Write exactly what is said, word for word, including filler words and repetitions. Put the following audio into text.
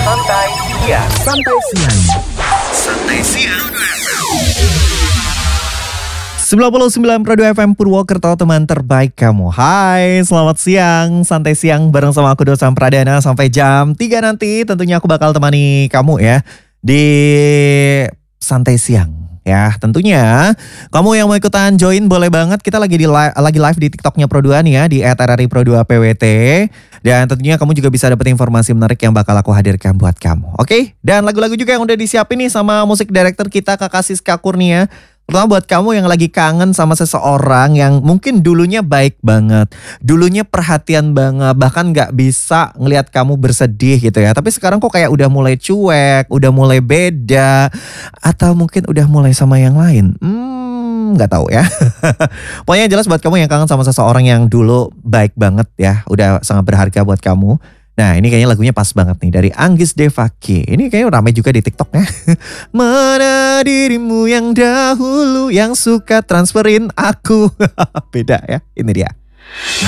Santai Siang. Santai Siang. Santai Siang. sembilan puluh sembilan koma dua F M Purwokerto, teman terbaik kamu. Hai, selamat siang. Santai Siang bareng sama aku Dosan Pradana sampai jam tiga nanti. Tentunya aku bakal temani kamu ya di Santai Siang. Ya, tentunya kamu yang mau ikutan join boleh banget. Kita lagi di li- lagi live di TikToknya Pro dua nih ya, di et r r i pro dua p w t. Dan tentunya kamu juga bisa dapat informasi menarik yang bakal aku hadirkan buat kamu. Oke? Dan lagu-lagu juga yang udah disiapin nih sama musik director kita Kakak Siska Kurnia. Pertama buat kamu yang lagi kangen sama seseorang yang mungkin dulunya baik banget, dulunya perhatian banget, bahkan gak bisa ngelihat kamu bersedih gitu ya. Tapi sekarang kok kayak udah mulai cuek, udah mulai beda, atau mungkin udah mulai sama yang lain. Hmm, gak tahu ya. Pokoknya jelas buat kamu yang kangen sama seseorang yang dulu baik banget ya, udah sangat berharga buat kamu. Nah, ini kayaknya lagunya pas banget nih dari Anggis Devaki. Ini kayaknya ramai juga di TikTok ya. Mana dirimu yang dahulu yang suka transferin aku. Beda ya, ini dia.